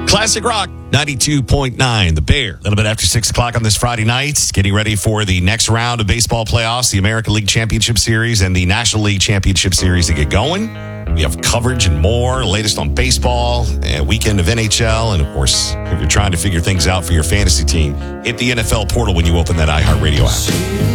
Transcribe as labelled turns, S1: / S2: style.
S1: Classic Rock 92.9, The Bear. A little bit after 6 o'clock on this Friday night, getting ready for the next round of baseball playoffs, the American League Championship Series and the National League Championship Series to get going. We have coverage and more, latest on baseball, weekend of NHL, and of course, if you're trying to figure things out for your fantasy team, hit the NFL portal when you open that iHeartRadio app.